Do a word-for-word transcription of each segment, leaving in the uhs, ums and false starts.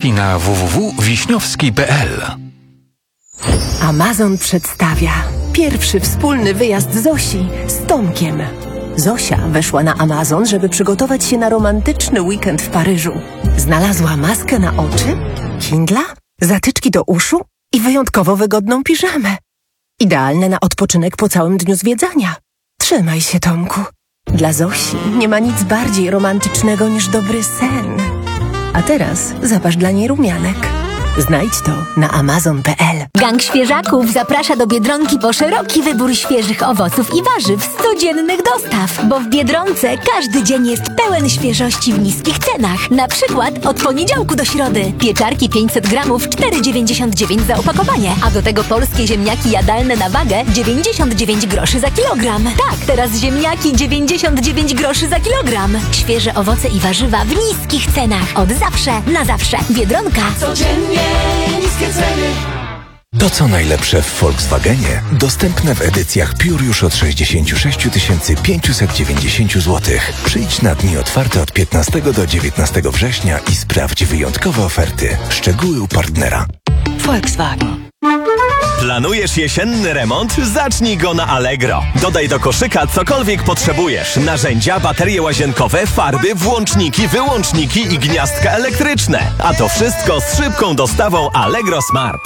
Szczegóły na w w w kropka wiśniowski kropka p l. Amazon przedstawia pierwszy wspólny wyjazd Zosi z Tomkiem. Zosia weszła na Amazon, żeby przygotować się na romantyczny weekend w Paryżu. Znalazła maskę na oczy, Kindla, zatyczki do uszu i wyjątkowo wygodną piżamę. Idealne na odpoczynek po całym dniu zwiedzania. Trzymaj się, Tomku. Dla Zosi nie ma nic bardziej romantycznego niż dobry sen. A teraz zapasz dla niej rumianek. Znajdź to na amazon kropka p l. Gang Świeżaków zaprasza do Biedronki po szeroki wybór świeżych owoców i warzyw z codziennych dostaw, bo w Biedronce każdy dzień jest pełen świeżości w niskich cenach. Na przykład od poniedziałku do środy pieczarki pięćset gramów cztery dziewięćdziesiąt dziewięć za opakowanie, a do tego polskie ziemniaki jadalne na wagę dziewięćdziesiąt dziewięć groszy za kilogram. Tak, teraz ziemniaki dziewięćdziesiąt dziewięć groszy za kilogram. Świeże owoce i warzywa w niskich cenach. Od zawsze na zawsze. Biedronka. Codziennie niskie ceny. To co najlepsze w Volkswagenie dostępne w edycjach Pure już od sześćdziesiąt sześć tysięcy pięćset dziewięćdziesiąt złotych. Przyjdź na dni otwarte od piętnastego do dziewiętnastego września i sprawdź wyjątkowe oferty. Szczegóły u partnera. Volkswagen. Planujesz jesienny remont? Zacznij go na Allegro. Dodaj do koszyka cokolwiek potrzebujesz. Narzędzia, baterie łazienkowe, farby, włączniki, wyłączniki i gniazdka elektryczne. A to wszystko z szybką dostawą Allegro Smart.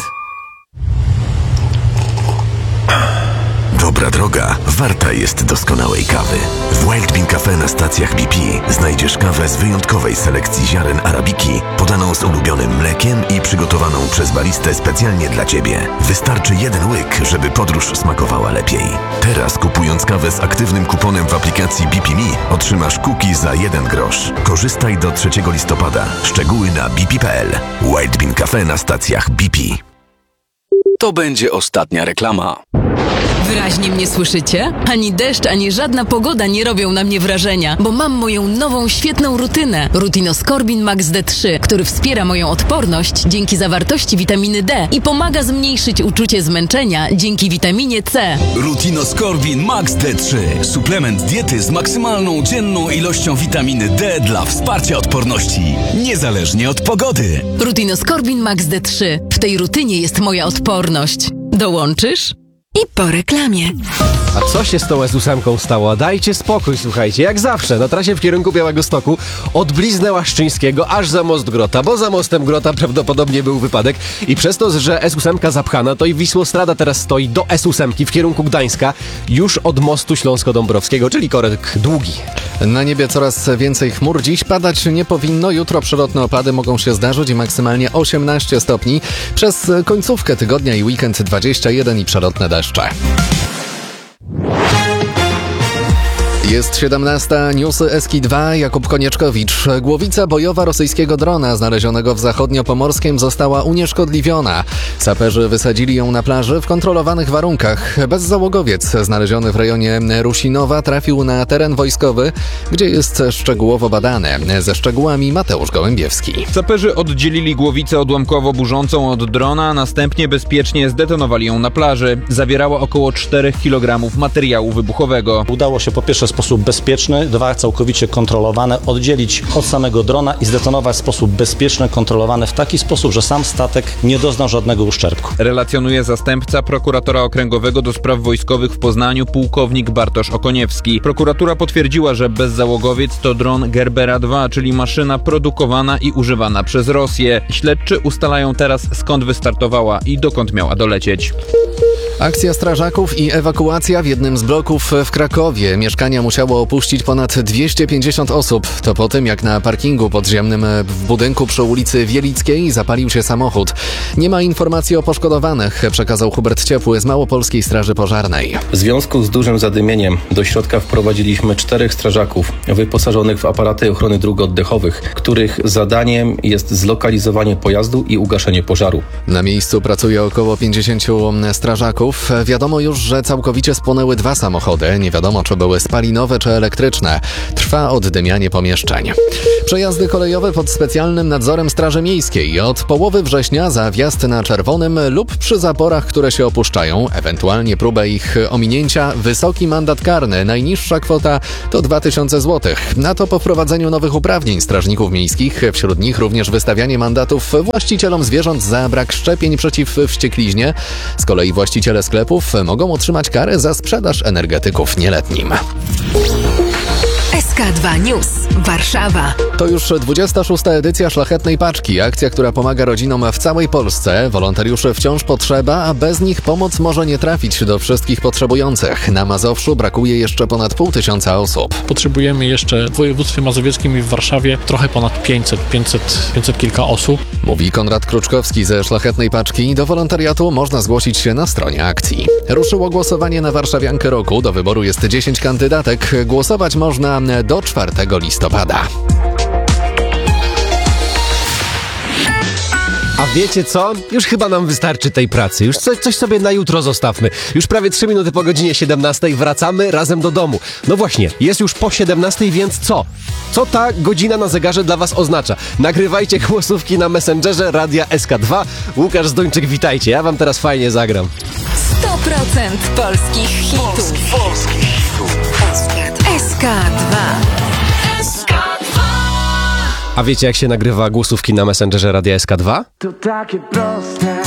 Dobra droga warta jest doskonałej kawy. W Wild Bean Cafe na stacjach B P znajdziesz kawę z wyjątkowej selekcji ziaren arabiki, podaną z ulubionym mlekiem i przygotowaną przez baristę specjalnie dla Ciebie. Wystarczy jeden łyk, żeby podróż smakowała lepiej. Teraz kupując kawę z aktywnym kuponem w aplikacji B P Me otrzymasz cookie za jeden grosz. Korzystaj do trzeciego listopada. Szczegóły na b p kropka p l. Wild Bean Cafe na stacjach B P. To będzie ostatnia reklama. Wyraźnie mnie słyszycie? Ani deszcz, ani żadna pogoda nie robią na mnie wrażenia, bo mam moją nową, świetną rutynę. Rutinoskorbin Max D trzy, który wspiera moją odporność dzięki zawartości witaminy D i pomaga zmniejszyć uczucie zmęczenia dzięki witaminie C. Rutinoskorbin Max D trzy. Suplement diety z maksymalną dzienną ilością witaminy D dla wsparcia odporności, niezależnie od pogody. Rutinoskorbin Max D trzy. W tej rutynie jest moja odporność. Dołączysz? I po reklamie. A co się z tą S osiem stało? Dajcie spokój, słuchajcie. Jak zawsze, na trasie w kierunku Białegostoku od Blizny Łaszczyńskiego aż za most Grota, bo za mostem Grota prawdopodobnie był wypadek i przez to, że S osiem zapchana, to i Wisłostrada teraz stoi do S osiem w kierunku Gdańska już od mostu Śląsko-Dąbrowskiego, czyli korek długi. Na niebie coraz więcej chmur. Dziś padać nie powinno. Jutro przelotne opady mogą się zdarzyć i maksymalnie osiemnaście stopni. Przez końcówkę tygodnia i weekend dwadzieścia jeden i przelotne deszcze. Jest siedemnasta, newsy Eski dwa, Jakub Konieczkowicz. Głowica bojowa rosyjskiego drona znalezionego w zachodniopomorskiem została unieszkodliwiona. Saperzy wysadzili ją na plaży w kontrolowanych warunkach. Bezzałogowiec znaleziony w rejonie Rusinowa trafił na teren wojskowy, gdzie jest szczegółowo badany. Ze szczegółami Mateusz Gołębiewski. Saperzy oddzielili głowicę odłamkowo burzącą od drona, a następnie bezpiecznie zdetonowali ją na plaży. Zawierała około cztery kilogramy materiału wybuchowego. Udało się po pierwsze w sposób bezpieczny, dwa całkowicie kontrolowane, oddzielić od samego drona i zdetonować w sposób bezpieczny, kontrolowany w taki sposób, że sam statek nie doznał żadnego uszczerbku. Relacjonuje zastępca prokuratora okręgowego do spraw wojskowych w Poznaniu, pułkownik Bartosz Okoniewski. Prokuratura potwierdziła, że bezzałogowiec to dron Gerbera dwa, czyli maszyna produkowana i używana przez Rosję. Śledczy ustalają teraz, skąd wystartowała i dokąd miała dolecieć. Akcja strażaków i ewakuacja w jednym z bloków w Krakowie. Mieszkania musiało opuścić ponad dwieście pięćdziesiąt osób. To po tym, jak na parkingu podziemnym w budynku przy ulicy Wielickiej zapalił się samochód. Nie ma informacji o poszkodowanych, przekazał Hubert Ciepły z Małopolskiej Straży Pożarnej. W związku z dużym zadymieniem do środka wprowadziliśmy czterech strażaków wyposażonych w aparaty ochrony dróg oddechowych, których zadaniem jest zlokalizowanie pojazdu i ugaszenie pożaru. Na miejscu pracuje około pięćdziesięciu strażaków. sklepów. Wiadomo już, że całkowicie spłonęły dwa samochody. Nie wiadomo, czy były spalinowe, czy elektryczne. Trwa oddymianie pomieszczeń. Przejazdy kolejowe pod specjalnym nadzorem Straży Miejskiej. Od połowy września za wjazd na czerwonym lub przy zaporach, które się opuszczają, ewentualnie próbę ich ominięcia, wysoki mandat karny. Najniższa kwota to dwa tysiące złotych. Na to po wprowadzeniu nowych uprawnień strażników miejskich, wśród nich również wystawianie mandatów właścicielom zwierząt za brak szczepień przeciw wściekliźnie. Z kolei właściciele sklepów mogą otrzymać karę za sprzedaż energetyków nieletnim. S K dwa News. Warszawa. To już dwudziesta szósta edycja Szlachetnej Paczki, akcja, która pomaga rodzinom w całej Polsce. Wolontariuszy wciąż potrzeba, a bez nich pomoc może nie trafić do wszystkich potrzebujących. Na Mazowszu brakuje jeszcze ponad pół tysiąca osób. Potrzebujemy jeszcze w województwie mazowieckim i w Warszawie trochę ponad pięćset, pięćset, pięćset kilka osób. Mówi Konrad Kruczkowski ze Szlachetnej Paczki. Do wolontariatu można zgłosić się na stronie akcji. Ruszyło głosowanie na Warszawiankę Roku. Do wyboru jest dziesięć kandydatek. Głosować można do czwartego listopada. A wiecie co? Już chyba nam wystarczy tej pracy. Już coś, coś sobie na jutro zostawmy. Już prawie trzy minuty po godzinie siedemnastej wracamy razem do domu. No właśnie, jest już po siedemnastej, więc co? Co ta godzina na zegarze dla was oznacza? Nagrywajcie głosówki na Messengerze Radia S K dwa. Łukasz Zdończyk, witajcie. Ja wam teraz fajnie zagram. sto procent polskich hitów. Polskich hitów. S K dwa. A wiecie, jak się nagrywa głosówki na Messengerze Radia S K dwa? To takie proste.